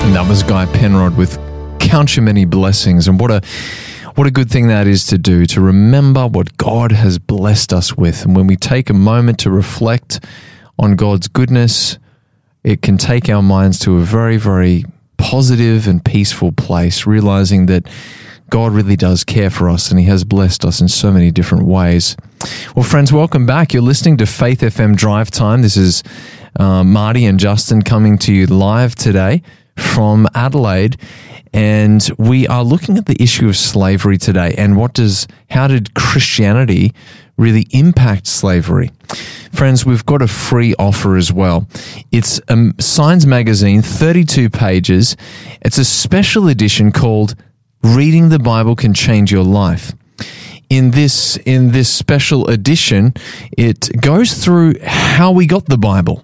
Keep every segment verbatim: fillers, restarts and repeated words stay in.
That was Guy Penrod with Count Your Many Blessings. And what a what a good thing that is to do, to remember what God has blessed us with. And when we take a moment to reflect on God's goodness, it can take our minds to a very, very positive and peaceful place, realizing that God really does care for us and He has blessed us in so many different ways. Well, friends, welcome back. You're listening to Faith F M Drive Time. This is uh, Marty and Justin coming to you live today from Adelaide, and we are looking at the issue of slavery today and what does, how did Christianity really impact slavery? Friends, we've got a free offer as well. It's a Signs magazine, thirty-two pages. It's a special edition called Reading the Bible Can Change Your Life. In this, in this special edition, it goes through how we got the Bible.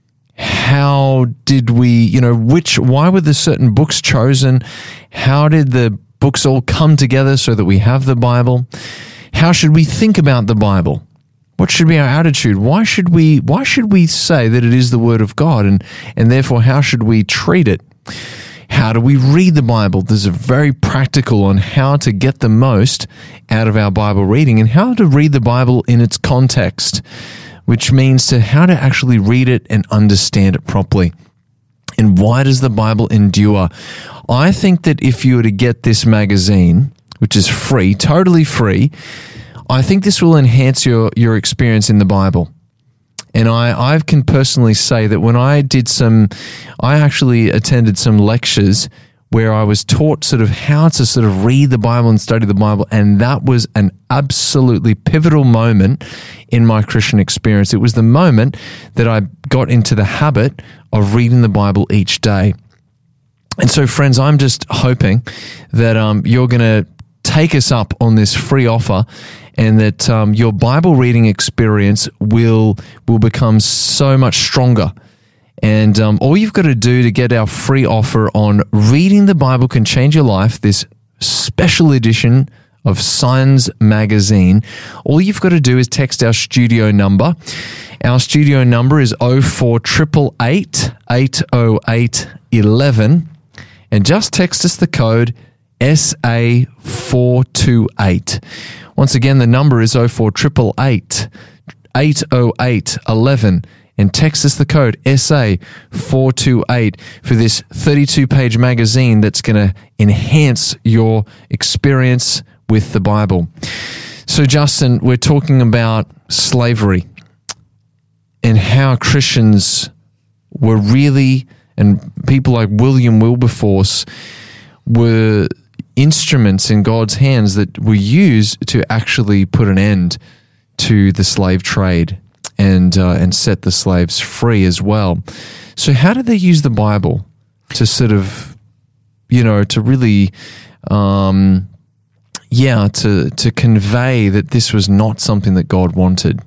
How did we, you know, which, why were the certain books chosen? How did the books all come together so that we have the Bible? How should we think about the Bible? What should be our attitude? Why should we, why should we say that it is the Word of God, and, and therefore how should we treat it? How do we read the Bible? There's a very practical on how to get the most out of our Bible reading and how to read the Bible in its context, which means to how to actually read it and understand it properly. And why does the Bible endure? I think that if you were to get this magazine, which is free, totally free, I think this will enhance your, your experience in the Bible. And I, I can personally say that when I did some, I actually attended some lectures where I was taught sort of how to sort of read the Bible and study the Bible, and that was an absolutely pivotal moment in my Christian experience. It was the moment that I got into the habit of reading the Bible each day. And so, friends, I'm just hoping that um, you're going to take us up on this free offer, and that um, your Bible reading experience will will become so much stronger. And um, all you've got to do to get our free offer on Reading the Bible Can Change Your Life, this special edition of Signs magazine, all you've got to do is text our studio number. Our studio number is oh four eight eight, eight oh eight, eleven, and just text us the code S A four two eight. Once again, the number is oh four eight eight, eight oh eight, eleven, and text us the code S A four two eight for this thirty-two page magazine that's going to enhance your experience with the Bible. So, Justin, we're talking about slavery and how Christians were really, and people like William Wilberforce were instruments in God's hands that were used to actually put an end to the slave trade and uh, and set the slaves free as well. So how did they use the Bible to sort of, you know, to really, um, yeah, to to convey that this was not something that God wanted?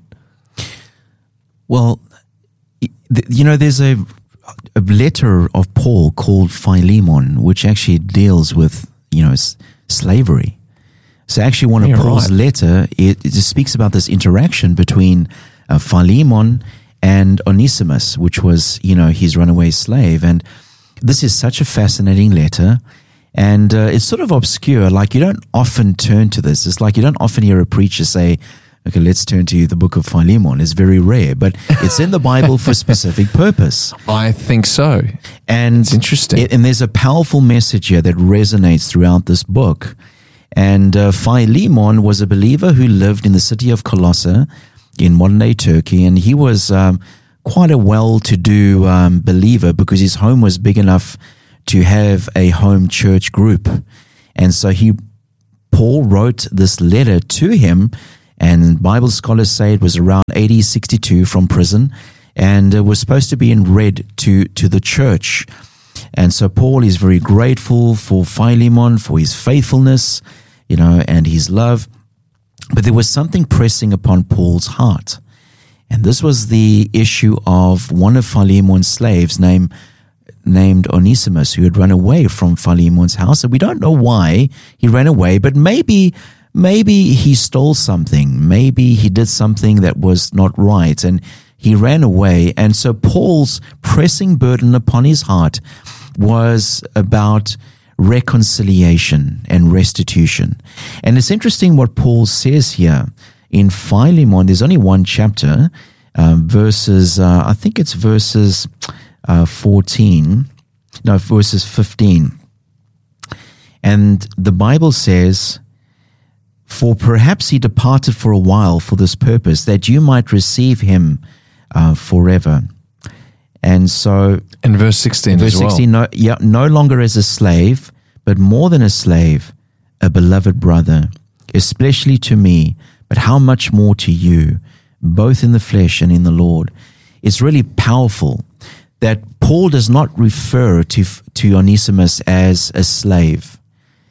Well, you know, there's a, a letter of Paul called Philemon, which actually deals with, you know, s- slavery. So actually one of yeah, Paul's right. letter, it, it speaks about this interaction between uh, Philemon and Onesimus, which was, you know, his runaway slave. And this is such a fascinating letter. And uh, it's sort of obscure. Like, you don't often turn to this. It's like you don't often hear a preacher say, okay, let's turn to the book of Philemon. It's very rare, but it's in the Bible for a specific purpose. I think so. And it's interesting. It, and there's a powerful message here that resonates throughout this book. And uh, Philemon was a believer who lived in the city of Colossae in modern-day Turkey, and he was um, quite a well-to-do um, believer because his home was big enough to have a home church group. And so he, Paul wrote this letter to him, and Bible scholars say it was around A D sixty-two from prison, and it was supposed to be in read to, to the church. And so Paul is very grateful for Philemon, for his faithfulness, you know, and his love. But there was something pressing upon Paul's heart. And this was the issue of one of Philemon's slaves named, named Onesimus, who had run away from Philemon's house. And we don't know why he ran away, but maybe Maybe he stole something. Maybe he did something that was not right, and he ran away. And so Paul's pressing burden upon his heart was about reconciliation and restitution. And it's interesting what Paul says here in Philemon. There's only one chapter, uh, verses, uh, I think it's verses uh, fourteen, no, verses fifteen. And the Bible says, "For perhaps he departed for a while for this purpose, that you might receive him uh, forever." And so, in verse sixteen, verse as well. sixteen, no, yeah, no longer as a slave, but more than a slave, a beloved brother, especially to me, but how much more to you, both in the flesh and in the Lord. It's really powerful that Paul does not refer to to Onesimus as a slave,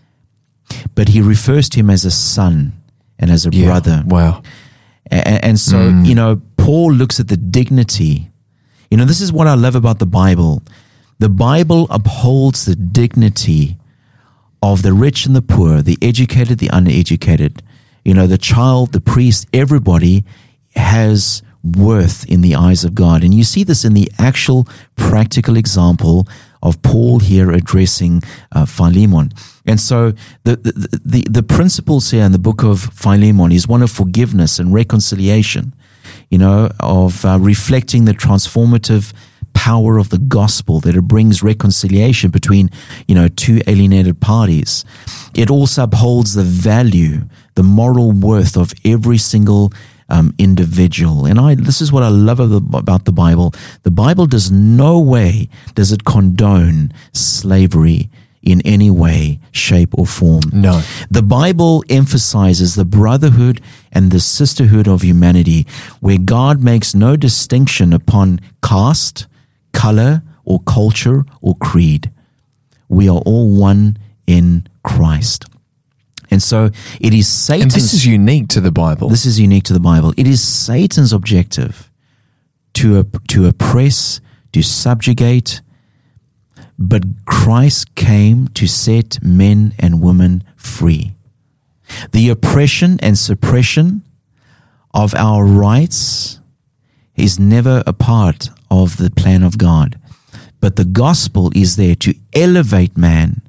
but he refers to him as a son and as a Yeah. brother. Wow. And, and so, Mm. you know, Paul looks at the dignity. You know, this is what I love about the Bible. The Bible upholds the dignity of the rich and the poor, the educated, the uneducated. You know, the child, the priest, everybody has worth in the eyes of God. And you see this in the actual practical example of Paul here addressing uh, Philemon. And so the, the, the, the principles here in the book of Philemon is one of forgiveness and reconciliation, you know, of uh, reflecting the transformative power of the gospel, that it brings reconciliation between, you know, two alienated parties. It also upholds the value, the moral worth of every single um, individual. And I, this is what I love about the Bible. The Bible does no way does it condone slavery in any way, shape, or form. No. The Bible emphasizes the brotherhood and the sisterhood of humanity, where God makes no distinction upon caste, color, or culture, or creed. We are all one in Christ. And so it is Satan's... And this is unique to the Bible. This is unique to the Bible. It is Satan's objective to, to oppress, to subjugate, but Christ came to set men and women free. The oppression and suppression of our rights is never a part of the plan of God. But the gospel is there to elevate man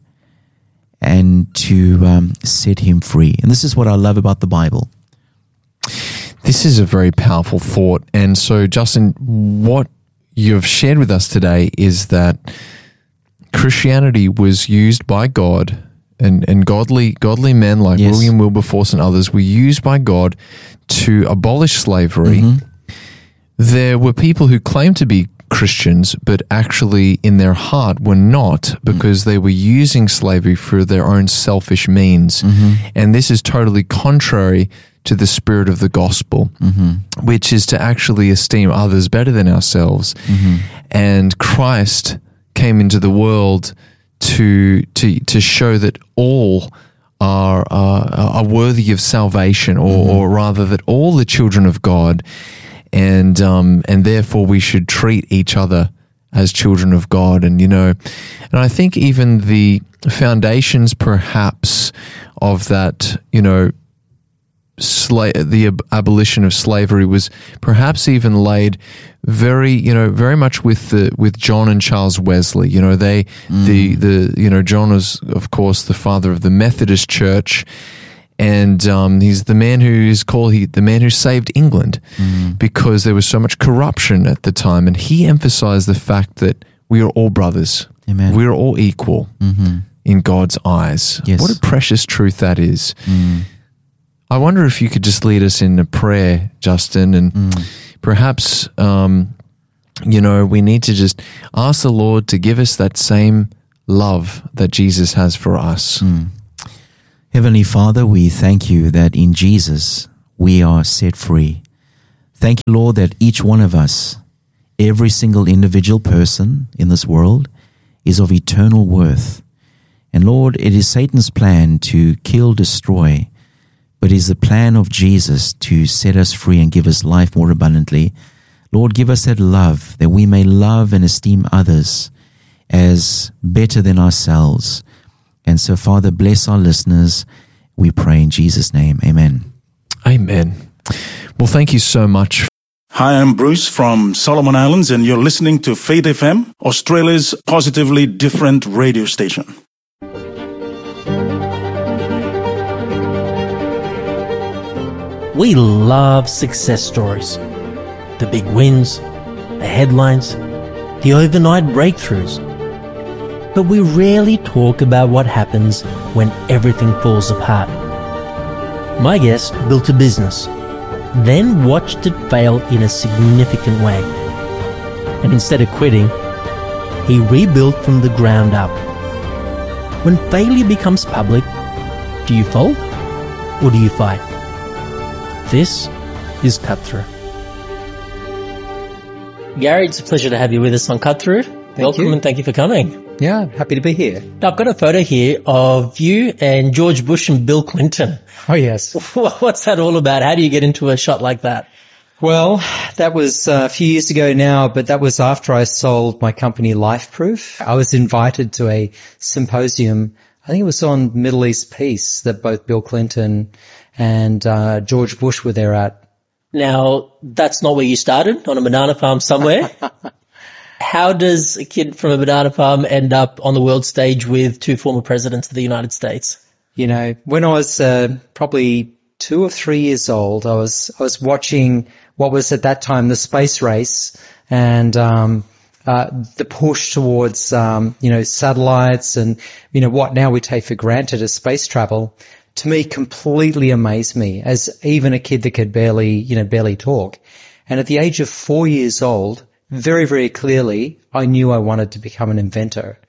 and to um, set him free. And this is what I love about the Bible. This is a very powerful thought. And so, Justin, what you've shared with us today is that Christianity was used by God, and, and godly godly men like Yes. William Wilberforce and others were used by God to abolish slavery. Mm-hmm. There were people who claimed to be Christians, but actually in their heart were not, because they were using slavery for their own selfish means. Mm-hmm. And this is totally contrary to the spirit of the gospel, Mm-hmm. which is to actually esteem others better than ourselves. Mm-hmm. And Christ came into the world to to to show that all are uh, are worthy of salvation, or, Mm-hmm. or rather that all the children of God, and um and therefore we should treat each other as children of God. And you know, and I think even the foundations perhaps of that, you know, Sla- the ab- abolition of slavery was perhaps even laid very, you know, very much with the with John and Charles Wesley. You know, they Mm. the the you know John was of course the father of the Methodist Church, and um, he's the man who is called he the man who saved England, Mm. because there was so much corruption at the time, and he emphasized the fact that we are all brothers, Amen. we are all equal Mm-hmm. in God's eyes. Yes. What a precious truth that is. Mm. I wonder if you could just lead us in a prayer, Justin, and Mm. perhaps, um, you know, we need to just ask the Lord to give us that same love that Jesus has for us. Mm. Heavenly Father, we thank you that in Jesus we are set free. Thank you, Lord, that each one of us, every single individual person in this world, is of eternal worth. And Lord, it is Satan's plan to kill, destroy, but it is the plan of Jesus to set us free and give us life more abundantly. Lord, give us that love, that we may love and esteem others as better than ourselves. And so, Father, bless our listeners, we pray in Jesus' name. Amen. Amen. Well, thank you so much. Hi, I'm Bruce from Solomon Islands, and you're listening to Faith F M, Australia's positively different radio station. We love success stories. The big wins, the headlines, the overnight breakthroughs. But we rarely talk about what happens when everything falls apart. My guest built a business, then watched it fail in a significant way. And instead of quitting, he rebuilt from the ground up. When failure becomes public, do you fold or do you fight? This is Cut Through. Gary, it's a pleasure to have you with us on Cut Through. Thank Welcome you. and thank you for coming. Yeah, happy to be here. Now, I've got a photo here of you and George Bush and Bill Clinton. Oh, yes. What's that all about? How do you get into a shot like that? Well, that was uh, a few years ago now, but that was after I sold my company LifeProof. I was invited to a symposium, I think it was on Middle East peace, that both Bill Clinton and uh, George Bush were there at. Now, that's not where you started, on a banana farm somewhere. How does a kid from a banana farm end up on the world stage with two former presidents of the United States? You know, when I was uh, probably two or three years old, I was I was watching what was at that time the space race and um, uh, the push towards um, you know satellites and you know what now we take for granted as space travel. To me, completely amazed me as even a kid that could barely you know barely talk. And at the age of four years old, very very clearly, I knew I wanted to become an inventor,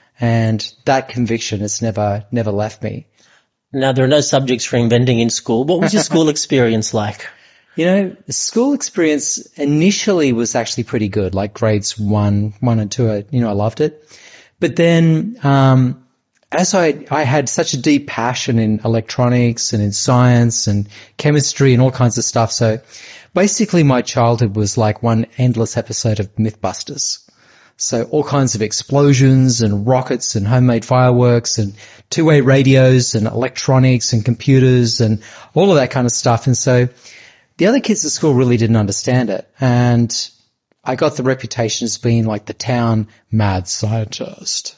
and that conviction has never never left me. Now, there are no subjects for inventing in school. What was your school experience like? You know, the school experience initially was actually pretty good, like grades one, one and two, I, you know, I loved it. But then, um, as I, I had such a deep passion in electronics and in science and chemistry and all kinds of stuff. So basically my childhood was like one endless episode of Mythbusters. So all kinds of explosions and rockets and homemade fireworks and two-way radios and electronics and computers and all of that kind of stuff. And so the other kids at school really didn't understand it. And I got the reputation as being like the town mad scientist.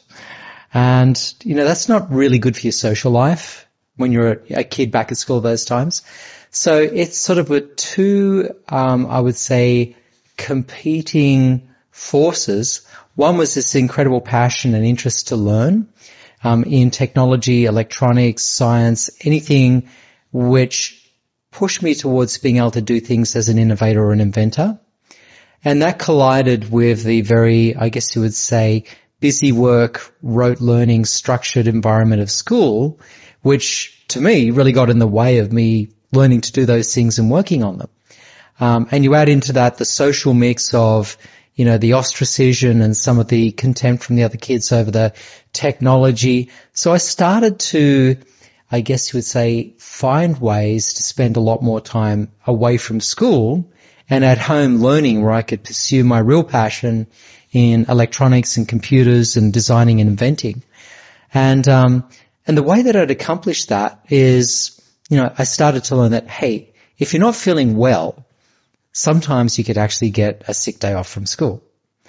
And, you know, that's not really good for your social life when you're a kid back at school those times. So it's sort of a two, um, I would say, competing forces. One was this incredible passion and interest to learn um, in technology, electronics, science, anything which pushed me towards being able to do things as an innovator or an inventor. And that collided with the very, I guess you would say, busy work, rote learning, structured environment of school, which to me really got in the way of me learning to do those things and working on them. Um, and you add into that the social mix of you know, the ostracism and some of the contempt from the other kids over the technology. So I started to, I guess you would say, find ways to spend a lot more time away from school and at home learning where I could pursue my real passion in electronics and computers and designing and inventing. And, um, and the way that I'd accomplish that is, you know, I started to learn that, hey, if you're not feeling well, sometimes you could actually get a sick day off from school.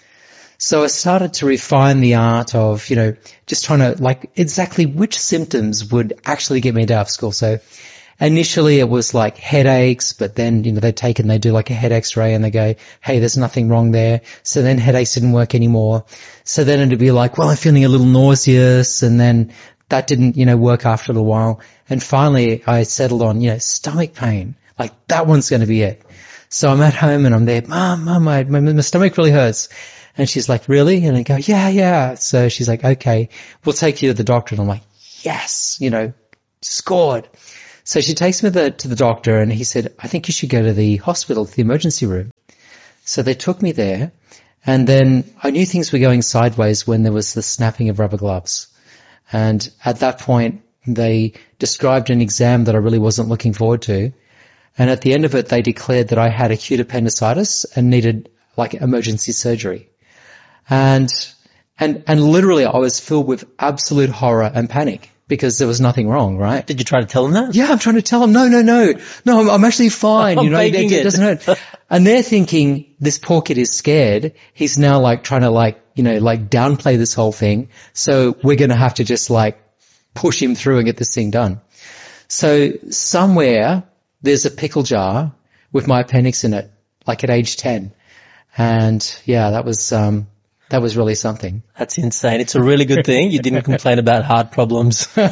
So I started to refine the art of, you know, just trying to like exactly which symptoms would actually get me a day off school. So initially it was like headaches, but then, you know, they take and they do like a head x-ray and they go, hey, there's nothing wrong there. So then headaches didn't work anymore. So then it'd be like, well, I'm feeling a little nauseous. And then that didn't, you know, work after a little while. And finally I settled on, you know, stomach pain. Like that one's going to be it. So I'm at home and I'm there, Mom, Mom, my, my, my stomach really hurts. And she's like, really? And I go, yeah, yeah. So she's like, okay, we'll take you to the doctor. And I'm like, yes, you know, scored. So she takes me to the, to the doctor and he said, I think you should go to the hospital, to the emergency room. So they took me there and then I knew things were going sideways when there was the snapping of rubber gloves. And at that point, they described an exam that I really wasn't looking forward to. And at the end of it, they declared that I had acute appendicitis and needed like emergency surgery. And, and, and literally I was filled with absolute horror and panic because there was nothing wrong, right? Did you try to tell them that? Yeah, I'm trying to tell them, no, no, no, no, I'm, I'm actually fine. I'm you know, it, faking it it. doesn't hurt. And they're thinking this poor kid is scared. He's now like trying to like, you know, like downplay this whole thing. So we're going to have to just like push him through and get this thing done. So somewhere there's a pickle jar with my appendix in it, like at age ten. And yeah, that was, um, that was really something. That's insane. It's a really good thing you didn't complain about heart problems. Get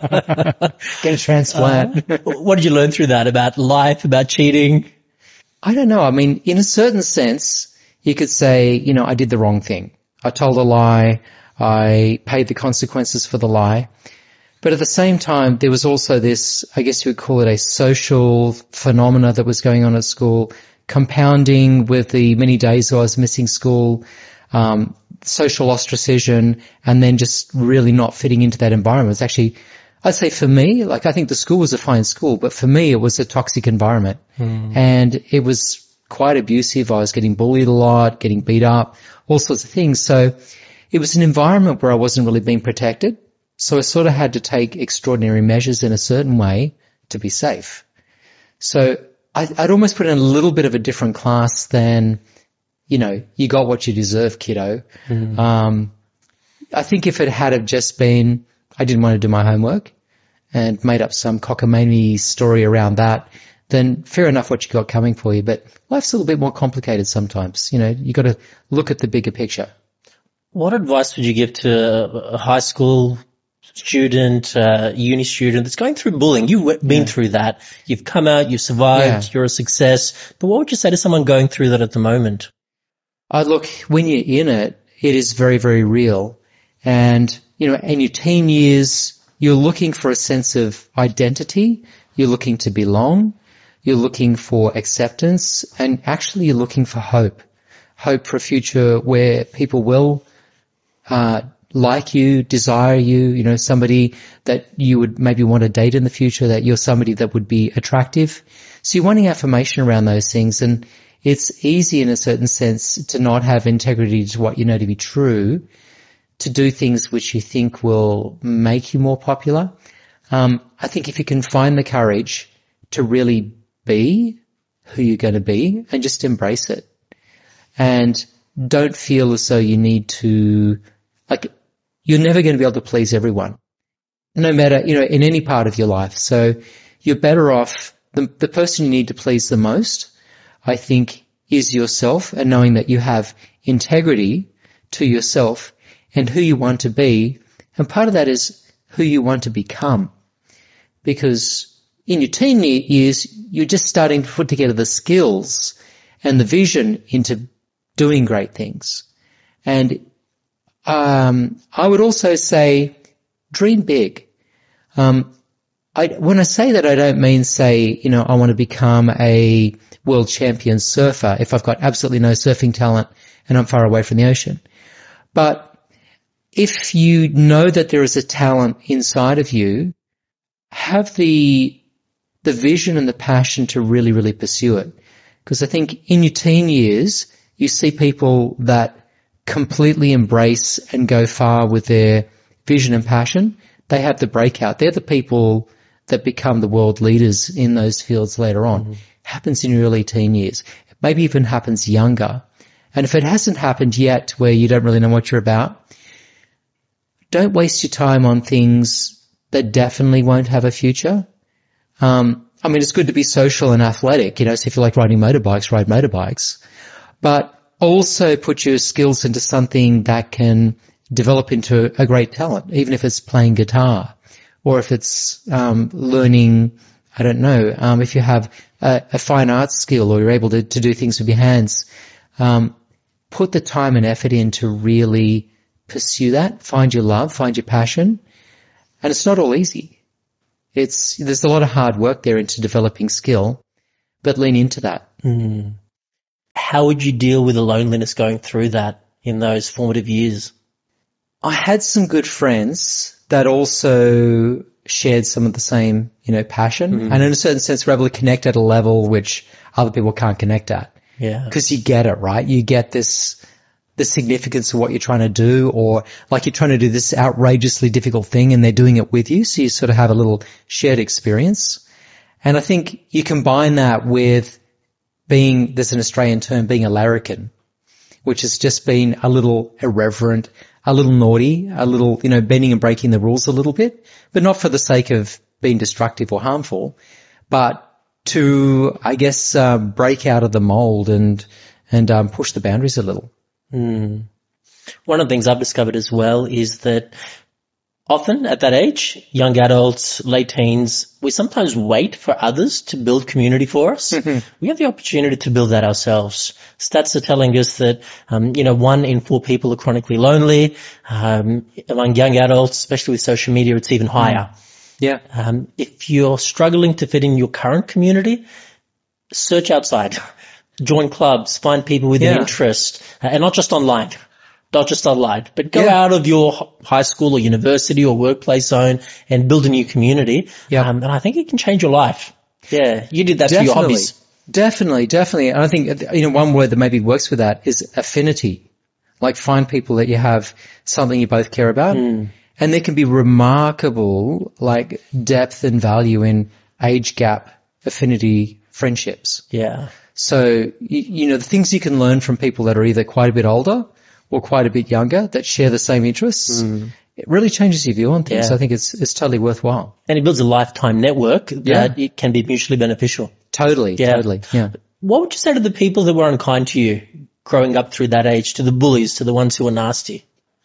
a transplant. Uh, what did you learn through that about life, about cheating? I don't know. I mean, in a certain sense, you could say, you know, I did the wrong thing. I told a lie. I paid the consequences for the lie. But at the same time, there was also this, I guess you would call it a social phenomena that was going on at school, compounding with the many days I was missing school, um, social ostracism, and then just really not fitting into that environment. It's actually, I'd say for me, like I think the school was a fine school, but for me it was a toxic environment. Mm. And it was quite abusive. I was getting bullied a lot, getting beat up, all sorts of things. So it was an environment where I wasn't really being protected. So I sort of had to take extraordinary measures in a certain way to be safe. So I, I'd almost put it in a little bit of a different class than, you know, you got what you deserve, kiddo. Mm. Um, I think if it had have just been, I didn't want to do my homework and made up some cockamamie story around that, then fair enough what you got coming for you. But life's a little bit more complicated sometimes. You know, you got to look at the bigger picture. What advice would you give to a high school student, uh, uni student that's going through bullying? You've been yeah. through that. You've come out, you've survived, yeah. you're a success. But what would you say to someone going through that at the moment? Uh, look, when you're in it, it is very, very real. And, you know, in your teen years, you're looking for a sense of identity. You're looking to belong. You're looking for acceptance. And actually you're looking for hope. Hope for a future where people will, uh, like you, desire you, you know, somebody that you would maybe want to date in the future, that you're somebody that would be attractive. So you're wanting affirmation around those things. And it's easy in a certain sense to not have integrity to what you know to be true, to do things which you think will make you more popular. Um, I think if you can find the courage to really be who you're going to be and just embrace it, and don't feel as though you need to, like, you're never going to be able to please everyone, no matter, you know, in any part of your life. So you're better off, the, the person you need to please the most, I think, is yourself, and knowing that you have integrity to yourself and who you want to be. And part of that is who you want to become. Because in your teen years, you're just starting to put together the skills and the vision into doing great things. And um, I would also say dream big. Um, I, when I say that, I don't mean say, you know, I want to become a world champion surfer if I've got absolutely no surfing talent and I'm far away from the ocean. But if you know that there is a talent inside of you, have the the vision and the passion to really, really pursue it. Because I think in your teen years, you see people that completely embrace and go far with their vision and passion. They have the breakout. They're the people that become the world leaders in those fields later on. Mm-hmm. Happens in your early teen years. It maybe even happens younger. And if it hasn't happened yet where you don't really know what you're about, don't waste your time on things that definitely won't have a future. Um, I mean, it's good to be social and athletic, you know, so if you like riding motorbikes, ride motorbikes. But also put your skills into something that can develop into a great talent, even if it's playing guitar or if it's um, learning, I don't know, um, if you have a, a fine arts skill or you're able to, to do things with your hands. Um, put the time and effort in to really pursue that, find your love, find your passion. And it's not all easy. It's, there's a lot of hard work there into developing skill, but lean into that. Mm. How would you deal with the loneliness going through that in those formative years? I had some good friends that also shared some of the same, you know, passion. Mm. And in a certain sense, we're able to connect at a level which other people can't connect at. Yeah. Because you get it, right? You get this, the significance of what you're trying to do, or like you're trying to do this outrageously difficult thing and they're doing it with you. So you sort of have a little shared experience. And I think you combine that with being, there's an Australian term, being a larrikin, which has just been a little irreverent, a little naughty, a little, you know, bending and breaking the rules a little bit, but not for the sake of being destructive or harmful, but to, I guess, uh, break out of the mold and, and, um, push the boundaries a little. Mm. One of the things I've discovered as well is that often at that age, young adults, late teens, we sometimes wait for others to build community for us. Mm-hmm. We have the opportunity to build that ourselves. Stats are telling us that, um, you know, one in four people are chronically lonely. Um, among young adults, especially with social media, it's even higher. Yeah. Um, if you're struggling to fit in your current community, search outside. Join clubs, find people with yeah. an interest, uh, and not just online. Not just online, but go yeah. out of your high school or university or workplace zone and build a new community. Yeah. Um, and I think it can change your life. Yeah. You did that definitely. for your hobbies. Definitely, definitely. And I think, you know, one word that maybe works with that is affinity. Like find people that you have something you both care about. Mm. And there can be remarkable, like, depth and value in age gap affinity friendships. Yeah. So, you, you know, the things you can learn from people that are either quite a bit older or quite a bit younger that share the same interests, mm. it really changes your view on things. Yeah. So I think it's it's totally worthwhile. And it builds a lifetime network that yeah. it can be mutually beneficial. Totally, yeah. totally, yeah. What would you say to the people that were unkind to you growing up through that age, to the bullies, to the ones who were nasty?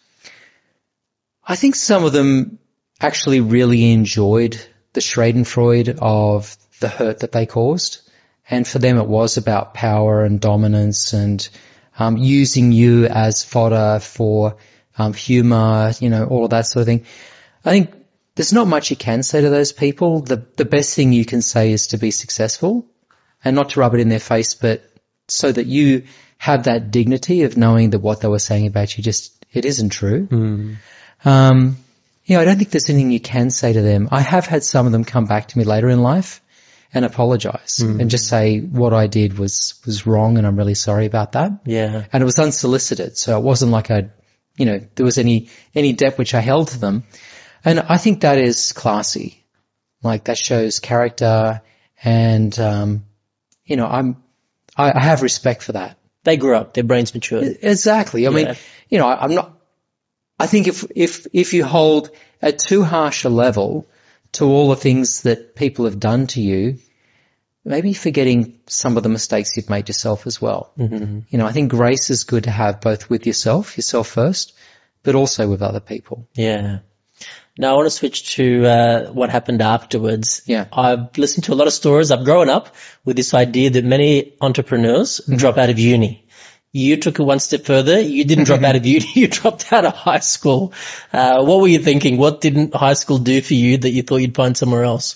I think some of them actually really enjoyed the schadenfreude of the hurt that they caused. And for them it was about power and dominance and um using you as fodder for um humor, you know, all of that sort of thing. I think there's not much you can say to those people. The the best thing you can say is to be successful and not to rub it in their face, but so that you have that dignity of knowing that what they were saying about you just, it isn't true. Mm. Um, you know, I don't think there's anything you can say to them. I have had some of them come back to me later in life and apologize mm. and just say what I did was, was wrong and I'm really sorry about that. Yeah. And it was unsolicited. So it wasn't like I, you know, there was any, any debt which I held to them. And I think that is classy. Like that shows character and, um, you know, I'm, I, I have respect for that. They grew up, their brains matured. Exactly. I yeah. mean, you know, I, I'm not, I think if, if, if you hold at too harsh a level to all the things that people have done to you, maybe forgetting some of the mistakes you've made yourself as well. Mm-hmm. You know, I think grace is good to have both with yourself, yourself first, but also with other people. Yeah. Now I want to switch to uh, what happened afterwards. Yeah. I've listened to a lot of stories. I've grown up with this idea that many entrepreneurs mm-hmm. drop out of uni. You took it one step further. You didn't drop out of uni. You dropped out of high school. Uh, what were you thinking? What didn't high school do for you that you thought you'd find somewhere else?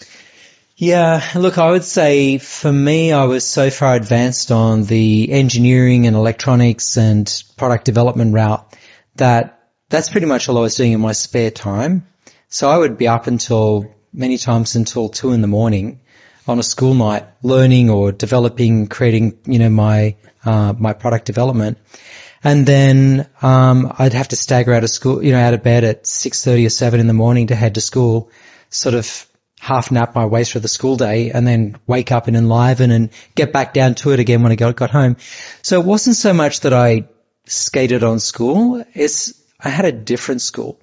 Yeah, look, I would say for me, I was so far advanced on the engineering and electronics and product development route that that's pretty much all I was doing in my spare time. So I would be up until many times until two in the morning on a school night learning or developing, creating, you know, my, uh, my product development. And then, um, I'd have to stagger out of school, you know, out of bed at six thirty or seven in the morning to head to school, sort of half nap my way through the school day and then wake up and enliven and get back down to it again when I got, got home. So it wasn't so much that I skated on school. It's, I had a different school.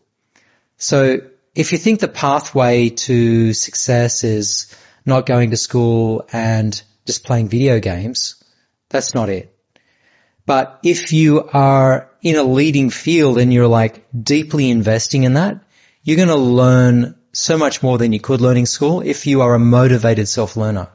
So if you think the pathway to success is not going to school and just playing video games, that's not it. But if you are in a leading field and you're like deeply investing in that, you're going to learn so much more than you could learn in school if you are a motivated self-learner.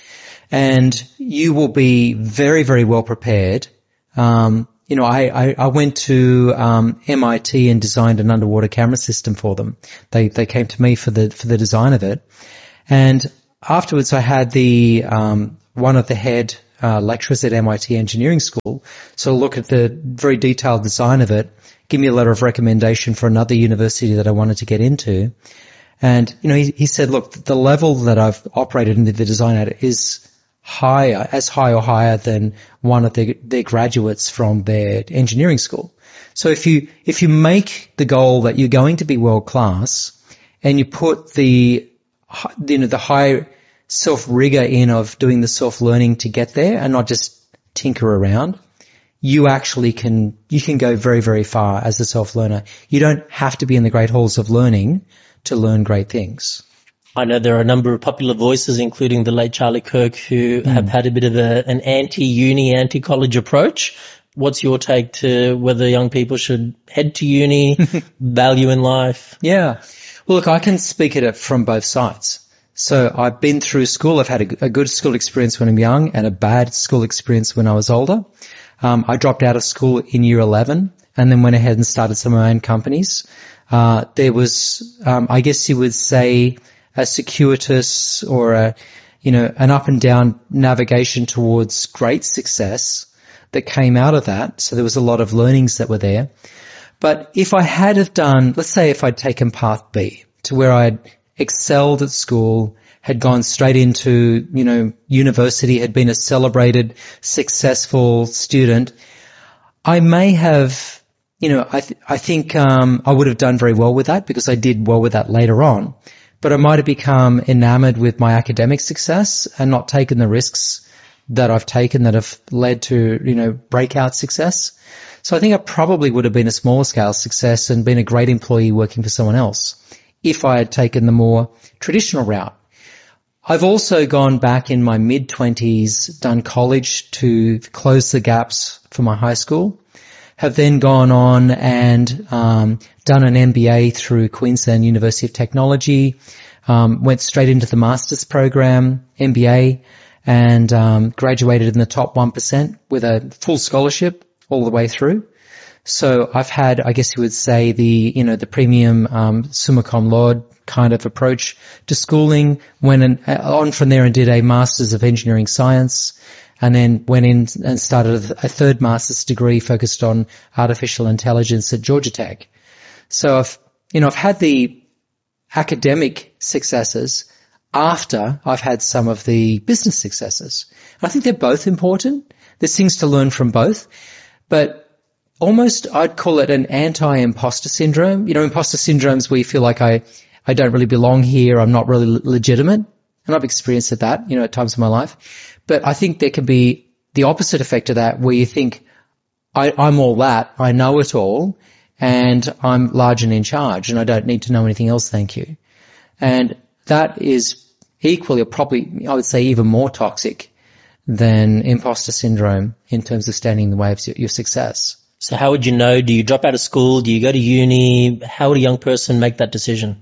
And you will be very, very well prepared. Um, you know, I, I, I went to um, M I T and designed an underwater camera system for them. They they came to me for the for the design of it. And afterwards I had the um, one of the head uh, lecturers at M I T Engineering School so look at the very detailed design of it, give me a letter of recommendation for another university that I wanted to get into. And, you know, he, he said, look, the level that I've operated into the design at is higher, as high or higher than one of their, their graduates from their engineering school. So if you, if you make the goal that you're going to be world class and you put the, you know, the high self rigor in of doing the self learning to get there and not just tinker around, you actually can, you can go very, very far as a self learner. You don't have to be in the great halls of learning to learn great things. I know there are a number of popular voices, including the late Charlie Kirk, who mm. have had a bit of a, an anti-uni, anti-college approach. What's your take to whether young people should head to uni, value in life? Yeah. Well, look, I can speak at it from both sides. So I've been through school. I've had a, a good school experience when I'm young and a bad school experience when I was older. Um, I dropped out of school in year eleven and then went ahead and started some of my own companies. Uh, there was, um, I guess you would say, a circuitous or a, you know, an up and down navigation towards great success that came out of that. So there was a lot of learnings that were there. But if I had have done, let's say if I'd taken path B to where I'd excelled at school, had gone straight into, you know, university, had been a celebrated, successful student, I may have, you know, I, th- I think, um, I would have done very well with that because I did well with that later on. But I might have become enamored with my academic success and not taken the risks that I've taken that have led to, you know, breakout success. So I think I probably would have been a smaller scale success and been a great employee working for someone else if I had taken the more traditional route. I've also gone back in my mid-twenties, done college to close the gaps for my high school, have then gone on and um, done an M B A through Queensland University of Technology, um, went straight into the master's program, M B A, and um, graduated in the top one percent with a full scholarship all the way through. So I've had, I guess you would say, the, you know, the premium um, summa cum laude kind of approach to schooling, went an, on from there and did a Master's of Engineering Science, and then went in and started a third master's degree focused on artificial intelligence at Georgia Tech. So I've, you know, I've had the academic successes after I've had some of the business successes. I think they're both important. There's things to learn from both, but almost I'd call it an anti-imposter syndrome. You know, imposter syndromes where you feel like I, I don't really belong here. I'm not really legitimate. And I've experienced that, you know, at times in my life. But I think there can be the opposite effect of that where you think, I, I'm all that, I know it all, and I'm large and in charge, and I don't need to know anything else, thank you. And that is equally, or probably, I would say even more toxic than imposter syndrome in terms of standing in the way of your success. So how would you know? Do you drop out of school? Do you go to uni? How would a young person make that decision?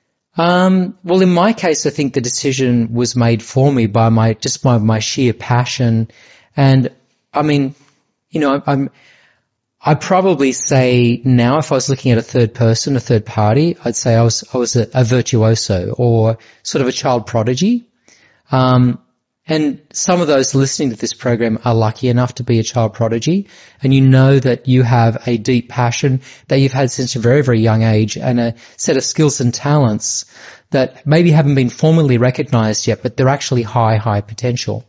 Um, well, in my case, I think the decision was made for me by my, just by my sheer passion. And I mean, you know, I'm, I'd probably say now if I was looking at a third person, a third party, I'd say I was, I was a, a virtuoso or sort of a child prodigy. Um, and some of those listening to this program are lucky enough to be a child prodigy, and you know that you have a deep passion that you've had since a very, very young age and a set of skills and talents that maybe haven't been formally recognized yet, but they're actually high, high potential.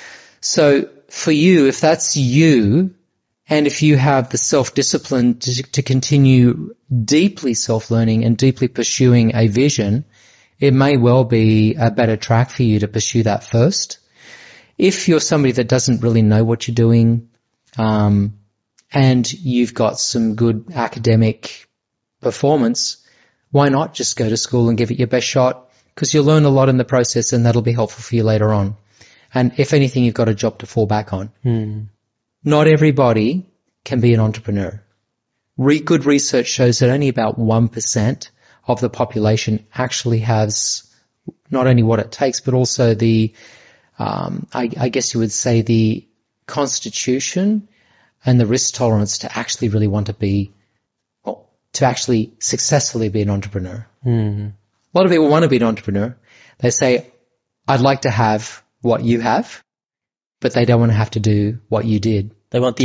So for you, if that's you, and if you have the self-discipline to, to continue deeply self-learning and deeply pursuing a vision, it may well be a better track for you to pursue that first. If you're somebody that doesn't really know what you're doing, um, and you've got some good academic performance, why not just go to school and give it your best shot? Because you'll learn a lot in the process, and that'll be helpful for you later on. And if anything, you've got a job to fall back on. Hmm. Not everybody can be an entrepreneur. Re- good research shows that only about one percent of the population actually has not only what it takes, but also the, um, I, I guess you would say the constitution and the risk tolerance to actually really want to be, well, to actually successfully be an entrepreneur. Mm. A lot of people want to be an entrepreneur. They say, I'd like to have what you have, but they don't want to have to do what you did. They want the